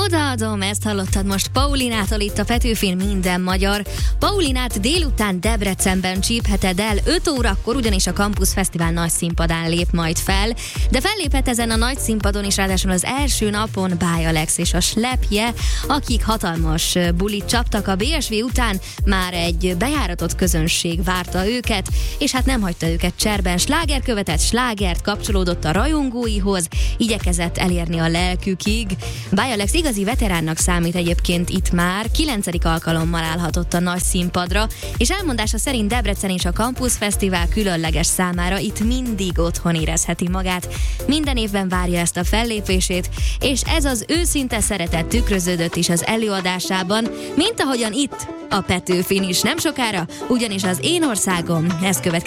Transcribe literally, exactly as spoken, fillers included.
Odaadom, ezt hallottad most Paulinától itt a Petőfin Minden Magyar. Paulinát délután Debrecenben csípheted el, öt órakor, ugyanis a Campus Fesztivál nagy színpadán lép majd fel, de felléphet ezen a nagy színpadon is, ráadásul az első napon Báj Alex és a Slepje, akik hatalmas bulit csaptak. A bé es vé után már egy bejáratott közönség várta őket, és hát nem hagyta őket cserben. Sláger követett slágert, kapcsolódott a rajongóihoz, igyekezett elérni a lelkükig. Báj Alex igazi veteránnak számít egyébként itt már, kilencedik alkalommal állhatott a nagy színpadra, és elmondása szerint Debrecen és a Campus Fesztivál különleges számára itt mindig otthon érezheti magát. Minden évben várja ezt a fellépését, és ez az őszinte szeretet tükröződött is az előadásában, mint ahogyan itt a Petőfin is nem sokára, ugyanis az Én országom, ez következik